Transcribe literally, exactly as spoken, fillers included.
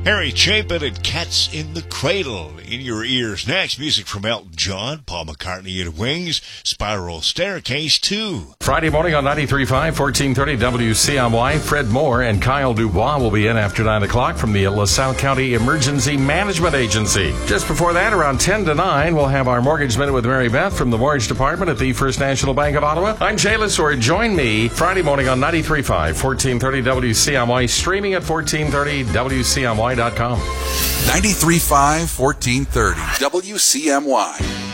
Harry Chapin and Cats in the Cradle in your ears. Next, music from Elton John, Paul McCartney and Wings, Spiral Staircase two. Friday morning on ninety-three point five, fourteen thirty W C M Y. Fred Moore and Kyle Dubois will be in after nine o'clock from the LaSalle County Emergency Management Agency. Just before that, around ten to nine, we'll have our Mortgage Minute with Mary Beth from the Mortgage Department at the First National Bank of Ottawa. I'm Jay Lissor. Join me Friday morning on ninety-three point five, fourteen thirty W C M Y, streaming at fourteen thirty W C M Y dot com. ninety-three point five, fourteen thirty W C M Y.